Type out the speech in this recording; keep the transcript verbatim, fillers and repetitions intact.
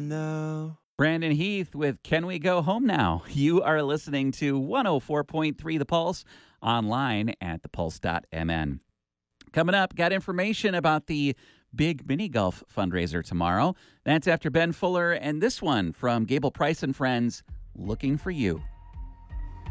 now. Brandon Heath with Can We Go Home Now? You are listening to one oh four point three The Pulse, online at the pulse dot m n. Coming up, got information about the big mini golf fundraiser tomorrow. That's after Ben Fuller and this one from Gable Price and Friends, Looking for You.